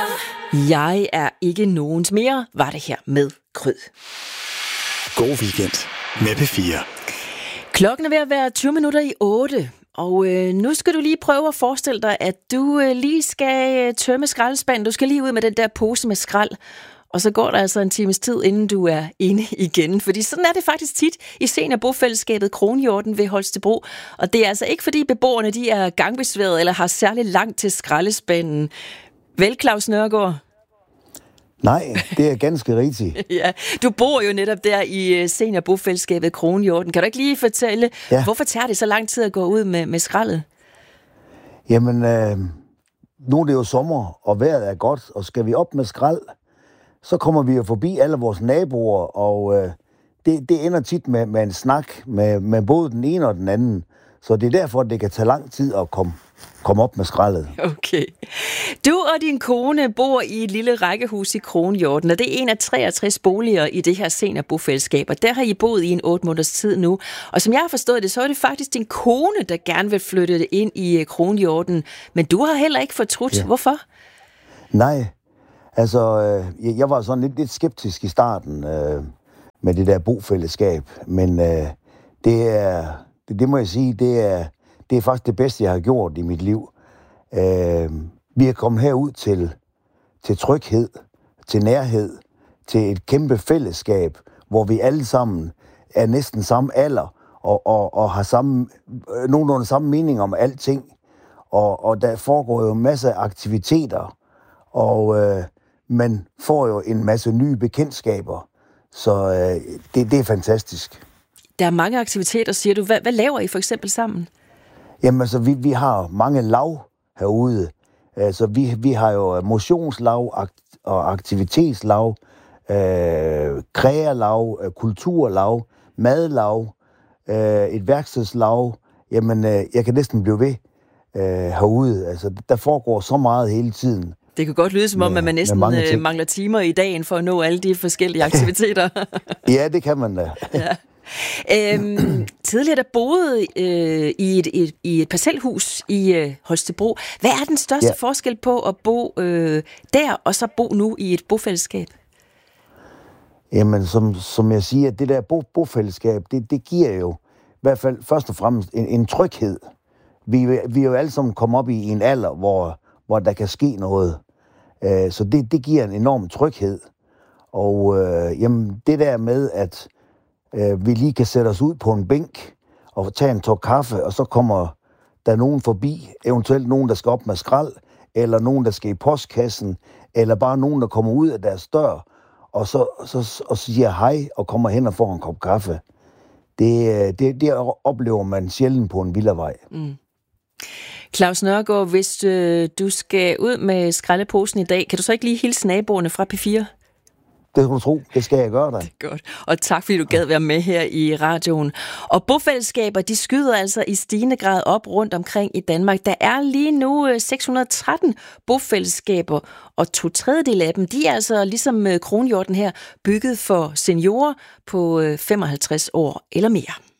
Jeg er ikke nogens mere, var det her med Kryd. God weekend med P4. Klokken er ved at være 20 minutter i 8, og nu skal du lige prøve at forestille dig, at du lige skal tømme skraldespanden. Du skal lige ud med den der pose med skrald, og så går der altså en times tid, inden du er inde igen. Fordi sådan er det faktisk tit i seniorbofællesskabet Kronhjorten ved Holstebro. Og det er altså ikke, fordi beboerne de er gangbesværede eller har særlig langt til skraldespanden. Vel, Claus Nørgaard? Nej, det er ganske rigtigt. Ja, du bor jo netop der i seniorbofællesskabet Kronhjorten. Kan du ikke lige fortælle, hvorfor tager det så lang tid at gå ud med skraldet? Jamen, nu er det jo sommer, og vejret er godt, og skal vi op med skrald, så kommer vi jo forbi alle vores naboer, og det ender tit med en snak med både den ene og den anden. Så det er derfor, at det kan tage lang tid at komme op med skraldet. Okay. Du og din kone bor i et lille rækkehus i Kronhjorten, og det er en af 63 boliger i det her seniorbofællesskab, og der har I boet i en 8 måneders tid nu. Og som jeg har forstået det, så er det faktisk din kone, der gerne vil flytte ind i Kronhjorten, men du har heller ikke fortrudt. Ja. Hvorfor? Nej, altså, jeg var sådan lidt skeptisk i starten med det der bofællesskab, men det må jeg sige, det er faktisk det bedste, jeg har gjort i mit liv. Vi er kommet herud til tryghed, til nærhed, til et kæmpe fællesskab, hvor vi alle sammen er næsten samme alder og har nogenlunde samme mening om alting. Og der foregår jo masser af aktiviteter, og man får jo en masse nye bekendtskaber. Så det er fantastisk. Der er mange aktiviteter, siger du. Hvad laver I for eksempel sammen? Jamen altså, vi har mange lav herude. Altså, vi har jo motionslav og aktivitetslav, krealav, kulturlav, madlav, et værkstedslav. Jamen, jeg kan næsten blive ved herude. Altså, der foregår så meget hele tiden. Det kan godt lyde som om, at man næsten mangler timer i dagen for at nå alle de forskellige aktiviteter. Ja, det kan man da. Ja. Tidligere der boede i et parcelhus i Holstebro. Hvad er den største forskel på at bo der og så bo nu i et bofællesskab? Jamen, som jeg siger, det der bofællesskab, det giver jo i hvert fald først og fremmest en tryghed. Vi er jo alle sammen kommet op i en alder, hvor der kan ske noget. Så det giver en enorm tryghed. Og jamen, det der med, at vi lige kan sætte os ud på en bænk og tage en tår kaffe, og så kommer der nogen forbi, eventuelt nogen, der skal op med skrald, eller nogen, der skal i postkassen, eller bare nogen, der kommer ud af deres dør, og så siger hej og kommer hen og får en kop kaffe. Det oplever man sjældent på en villavej. Mm. Claus Nørgaard, hvis du skal ud med skraldeposen i dag, kan du så ikke lige hilse naboerne fra P4? Det kan du tro. Det skal jeg gøre dig. Det er godt. Og tak, fordi du gad være med her i radioen. Og bofællesskaber, de skyder altså i stigende grad op rundt omkring i Danmark. Der er lige nu 613 bofællesskaber, og 2/3 af dem, de er altså ligesom Kronhjorten her, bygget for seniorer på 55 år eller mere.